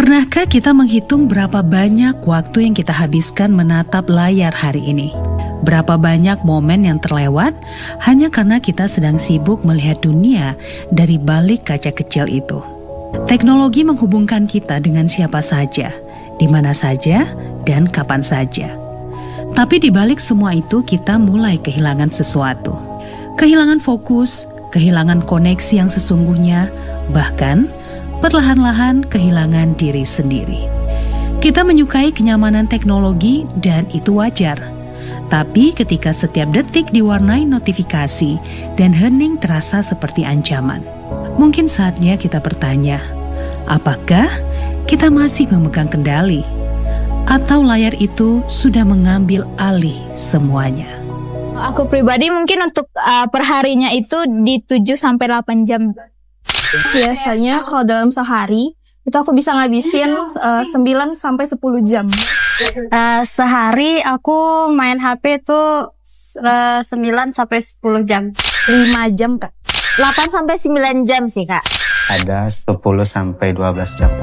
Pernahkah kita menghitung berapa banyak waktu yang kita habiskan menatap layar hari ini? Berapa banyak momen yang terlewat hanya karena kita sedang sibuk melihat dunia dari balik kaca kecil itu. Teknologi menghubungkan kita dengan siapa saja, di mana saja, dan kapan saja. Tapi di balik semua itu kita mulai kehilangan sesuatu. Kehilangan fokus, kehilangan koneksi yang sesungguhnya, bahkan perlahan-lahan kehilangan diri sendiri. Kita menyukai kenyamanan teknologi dan itu wajar. Tapi ketika setiap detik diwarnai notifikasi dan hening terasa seperti ancaman, mungkin saatnya kita bertanya, apakah kita masih memegang kendali? Atau layar itu sudah mengambil alih semuanya? Aku pribadi mungkin untuk perharinya itu di 7-8 jam. Biasanya kalau dalam sehari itu aku bisa ngabisin 9-10 jam. Sehari aku main HP itu 9-10 jam. 5 jam, Kak. 8-9 jam sih, Kak. Ada 10-12 jam.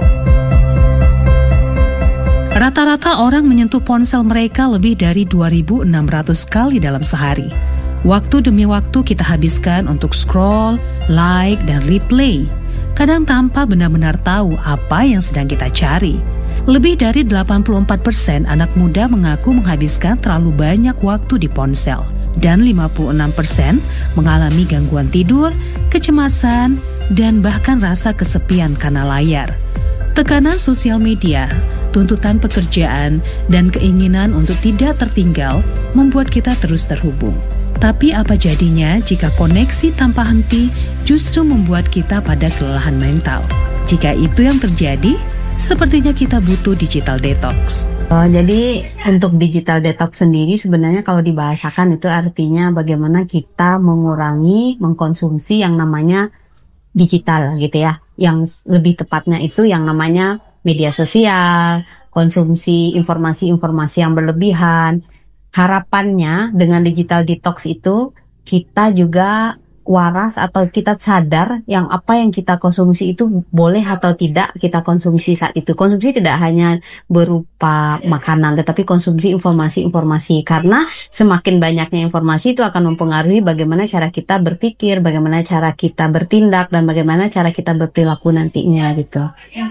Rata-rata orang menyentuh ponsel mereka lebih dari 2.600 kali dalam sehari. Waktu demi waktu kita habiskan untuk scroll, like, dan replay. Kadang tanpa benar-benar tahu apa yang sedang kita cari. Lebih dari 84% anak muda mengaku menghabiskan terlalu banyak waktu di ponsel. Dan 56% mengalami gangguan tidur, kecemasan, dan bahkan rasa kesepian karena layar. Tekanan sosial media, tuntutan pekerjaan, dan keinginan untuk tidak tertinggal membuat kita terus terhubung. Tapi apa jadinya jika koneksi tanpa henti justru membuat kita pada kelelahan mental? Jika itu yang terjadi, sepertinya kita butuh digital detox. Jadi untuk digital detox sendiri sebenarnya kalau dibahasakan itu artinya bagaimana kita mengurangi mengkonsumsi yang namanya digital gitu ya. Yang lebih tepatnya itu yang namanya media sosial, konsumsi informasi-informasi yang berlebihan. Harapannya dengan digital detox itu kita juga waras atau kita sadar yang apa yang kita konsumsi itu boleh atau tidak kita konsumsi saat itu. Konsumsi tidak hanya berupa makanan tetapi konsumsi informasi-informasi, karena semakin banyaknya informasi itu akan mempengaruhi bagaimana cara kita berpikir, bagaimana cara kita bertindak, dan bagaimana cara kita berperilaku nantinya gitu.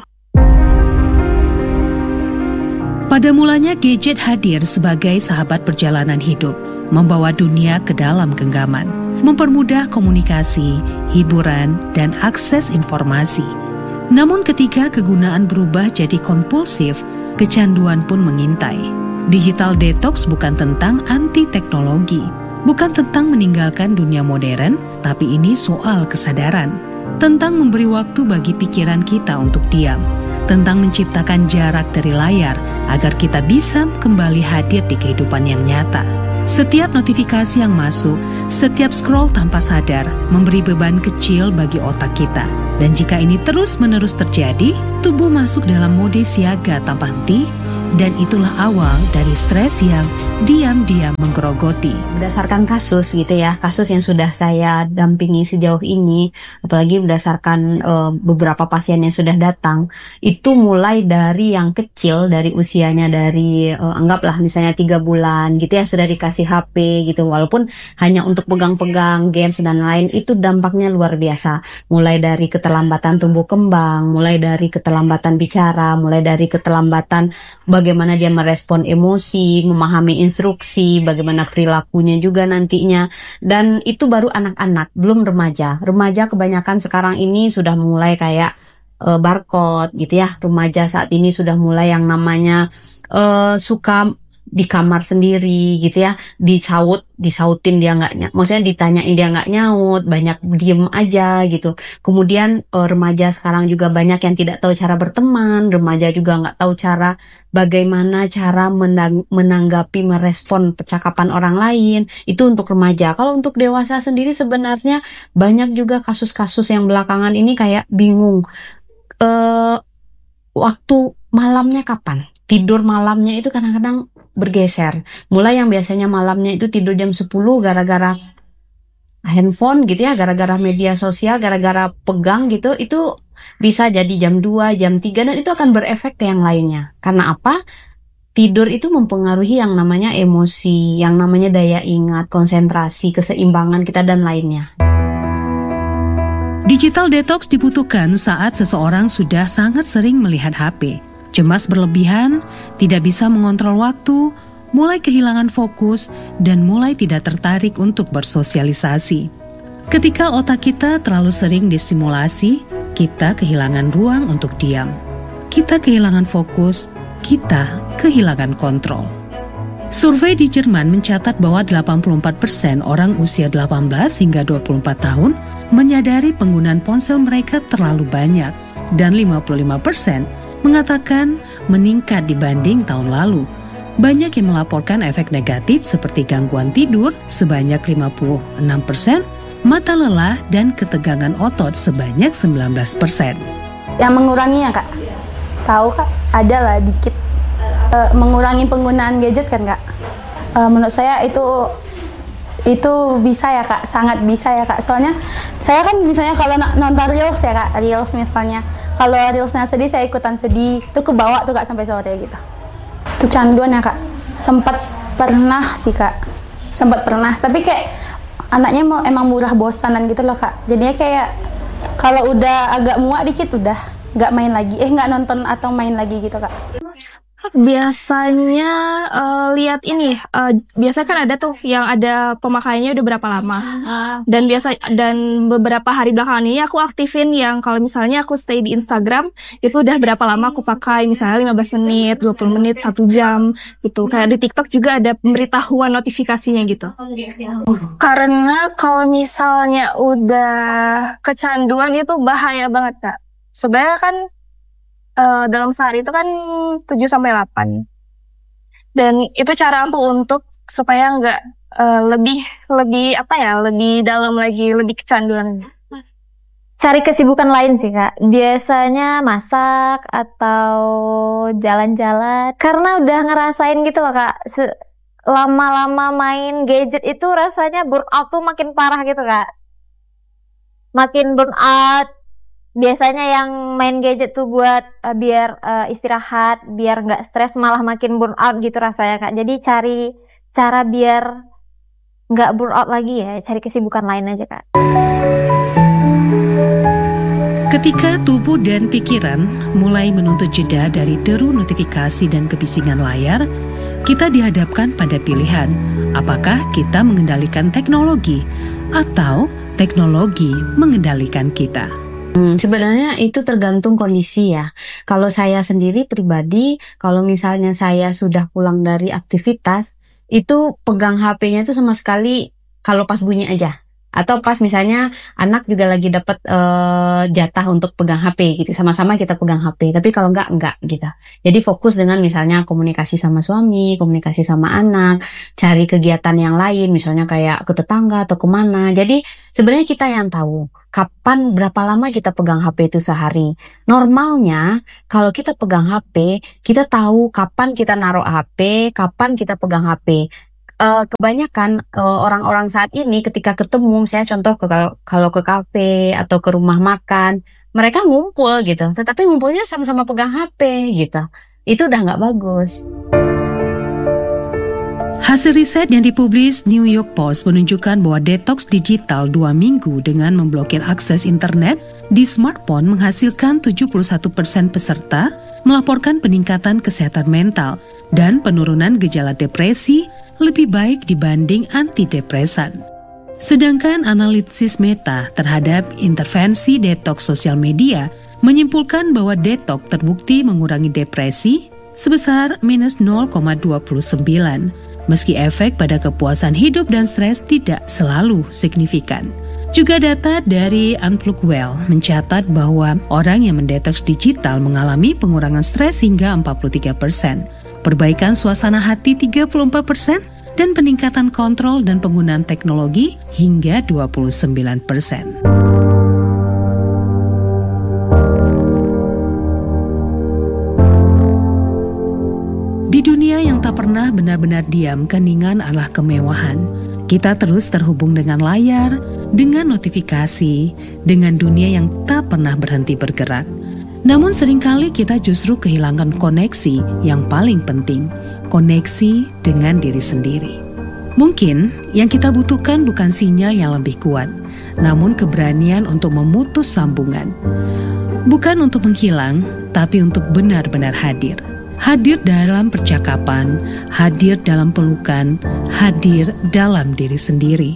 Pada mulanya gadget hadir sebagai sahabat perjalanan hidup, membawa dunia ke dalam genggaman, mempermudah komunikasi, hiburan, dan akses informasi. Namun ketika kegunaan berubah jadi kompulsif, kecanduan pun mengintai. Digital detox bukan tentang anti teknologi, bukan tentang meninggalkan dunia modern, tapi ini soal kesadaran. Tentang memberi waktu bagi pikiran kita untuk diam. Tentang menciptakan jarak dari layar agar kita bisa kembali hadir di kehidupan yang nyata. Setiap notifikasi yang masuk, setiap scroll tanpa sadar memberi beban kecil bagi otak kita. Dan jika ini terus-menerus terjadi, tubuh masuk dalam mode siaga tanpa henti, dan itulah awal dari stres yang diam-diam menggerogoti. Berdasarkan kasus gitu ya, kasus yang sudah saya dampingi sejauh ini, apalagi berdasarkan beberapa pasien yang sudah datang, itu mulai dari yang kecil, dari usianya dari anggaplah misalnya 3 bulan gitu ya, sudah dikasih HP gitu, walaupun hanya untuk pegang-pegang games dan lain, itu dampaknya luar biasa. Mulai dari keterlambatan tumbuh kembang, mulai dari keterlambatan bicara, mulai dari keterlambatan bagaimana dia merespon emosi, memahami instruksi, bagaimana perilakunya juga nantinya. Dan itu baru anak-anak, belum remaja. Remaja kebanyakan sekarang ini sudah mulai kayak barcode gitu ya. Remaja saat ini sudah mulai yang namanya suka di kamar sendiri gitu ya, disautin dia nggak, maksudnya ditanyain dia nggak nyaut, banyak diem aja gitu. Kemudian remaja sekarang juga banyak yang tidak tahu cara berteman, remaja juga nggak tahu cara bagaimana cara menanggapi, merespon percakapan orang lain. Itu untuk remaja. Kalau untuk dewasa sendiri sebenarnya banyak juga kasus-kasus yang belakangan ini kayak bingung waktu malamnya kapan, tidur malamnya itu kadang-kadang bergeser. Mulai yang biasanya malamnya itu tidur jam 10 gara-gara handphone gitu ya, gara-gara media sosial, gara-gara pegang gitu, itu bisa jadi jam 2, jam 3, dan itu akan berefek ke yang lainnya. Karena apa? Tidur itu mempengaruhi yang namanya emosi, yang namanya daya ingat, konsentrasi, keseimbangan kita, dan lainnya. Digital detox dibutuhkan saat seseorang sudah sangat sering melihat HP, cemas berlebihan, tidak bisa mengontrol waktu, mulai kehilangan fokus, dan mulai tidak tertarik untuk bersosialisasi. Ketika otak kita terlalu sering disimulasi, kita kehilangan ruang untuk diam. Kita kehilangan fokus, kita kehilangan kontrol. Survei di Jerman mencatat bahwa 84% orang usia 18 hingga 24 tahun menyadari penggunaan ponsel mereka terlalu banyak, dan 55% mengatakan meningkat dibanding tahun lalu. Banyak yang melaporkan efek negatif seperti gangguan tidur sebanyak 56%, mata lelah, dan ketegangan otot sebanyak 19%. Yang menguranginya, Kak? Tahu, Kak? Ada lah dikit. Mengurangi penggunaan gadget kan, Kak? Menurut saya itu bisa ya, Kak, sangat bisa ya, Kak. Soalnya saya kan misalnya kalau nonton reels ya, Kak, reels misalnya, kalau reelsnya sedih saya ikutan sedih, itu kebawa tuh, Kak, sampai sore gitu. Kecanduan ya, Kak, sempat pernah sih, Kak, tapi kayak anaknya emang murah bosanan gitu loh, Kak. Jadinya kayak kalau udah agak muak dikit udah nggak main lagi, nggak nonton atau main lagi gitu, Kak. Biasanya lihat ini, biasanya kan ada tuh yang ada pemakaiannya udah berapa lama. Dan beberapa hari belakangan ini aku aktifin yang kalau misalnya aku stay di Instagram itu udah berapa lama aku pakai, misalnya 15 menit, 20 menit, 1 jam gitu. Kayak di TikTok juga ada pemberitahuan notifikasinya gitu. Karena kalau misalnya udah kecanduan itu bahaya banget, Kak. Sebenarnya kan dalam sehari itu kan 7-8. Dan itu cara aku untuk supaya nggak lebih dalam lagi, lebih kecanduan. Cari kesibukan lain sih, Kak. Biasanya masak atau jalan-jalan. Karena udah ngerasain gitu loh, Kak. Lama-lama main gadget itu rasanya burnout tuh makin parah gitu, Kak. Makin burnout. Biasanya yang main gadget tuh buat biar istirahat, biar nggak stres, malah makin burnout gitu rasanya, Kak. Jadi cari cara biar nggak burnout lagi ya, cari kesibukan lain aja, Kak. Ketika tubuh dan pikiran mulai menuntut jeda dari deru notifikasi dan kebisingan layar, kita dihadapkan pada pilihan, apakah kita mengendalikan teknologi atau teknologi mengendalikan kita. Sebenarnya itu tergantung kondisi ya. Kalau saya sendiri pribadi, kalau misalnya saya sudah pulang dari aktivitas, itu pegang HP-nya itu sama sekali kalau pas bunyi aja. Atau pas misalnya anak juga lagi dapat jatah untuk pegang HP gitu, sama-sama kita pegang HP. Tapi kalau enggak gitu. Jadi fokus dengan misalnya komunikasi sama suami, komunikasi sama anak, cari kegiatan yang lain, misalnya kayak ke tetangga atau kemana. Jadi sebenarnya kita yang tahu kapan berapa lama kita pegang HP itu sehari. Normalnya kalau kita pegang HP, kita tahu kapan kita naruh HP, kapan kita pegang HP. Kebanyakan orang-orang saat ini ketika ketemu, saya contoh kalau ke kafe atau ke rumah makan, mereka ngumpul gitu, tetapi ngumpulnya sama-sama pegang HP gitu. Itu udah nggak bagus. Hasil riset yang dipublis New York Post menunjukkan bahwa detoks digital 2 minggu dengan memblokir akses internet di smartphone menghasilkan 71% peserta melaporkan peningkatan kesehatan mental dan penurunan gejala depresi lebih baik dibanding antidepresan. Sedangkan analisis Meta terhadap intervensi detoks sosial media menyimpulkan bahwa detoks terbukti mengurangi depresi sebesar minus 0,29, meski efek pada kepuasan hidup dan stres tidak selalu signifikan. Juga data dari Unplug Well mencatat bahwa orang yang mendetoks digital mengalami pengurangan stres hingga 43%, perbaikan suasana hati 34%, dan peningkatan kontrol dan penggunaan teknologi hingga 29%. Di dunia yang tak pernah benar-benar diam, keningan adalah kemewahan. Kita terus terhubung dengan layar, dengan notifikasi, dengan dunia yang tak pernah berhenti bergerak. Namun seringkali kita justru kehilangan koneksi yang paling penting, koneksi dengan diri sendiri. Mungkin yang kita butuhkan bukan sinyal yang lebih kuat, namun keberanian untuk memutus sambungan. Bukan untuk menghilang, tapi untuk benar-benar hadir. Hadir dalam percakapan, hadir dalam pelukan, hadir dalam diri sendiri.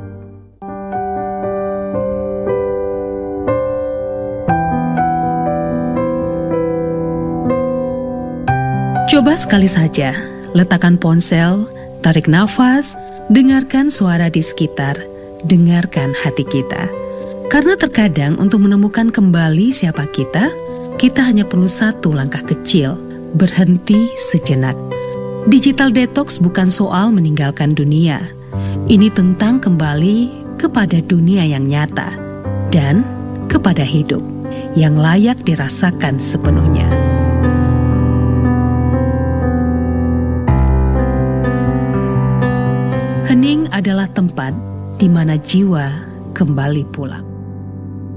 Coba sekali saja, letakkan ponsel, tarik nafas, dengarkan suara di sekitar, dengarkan hati kita. Karena terkadang untuk menemukan kembali siapa kita hanya perlu satu langkah kecil, berhenti sejenak. Digital detox bukan soal meninggalkan dunia. Ini tentang kembali kepada dunia yang nyata dan kepada hidup yang layak dirasakan sepenuhnya. Hening adalah tempat di mana jiwa kembali pulang.